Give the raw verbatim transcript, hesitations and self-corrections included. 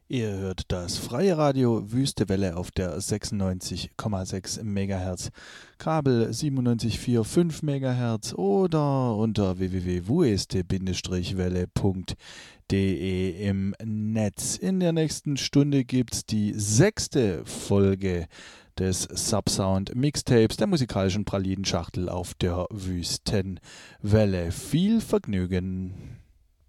Ihr hört das freie Radio Wüste Welle auf der sechsundneunzig Komma sechs Megahertz, Kabel siebenundneunzig Komma fünfundvierzig Megahertz oder unter w w w punkt wueste Welle punkt de im Netz. In der nächsten Stunde gibt's die sechste Folge des Subsound Mixtapes der musikalischen Pralinenschachtel auf der Wüstenwelle. Viel Vergnügen!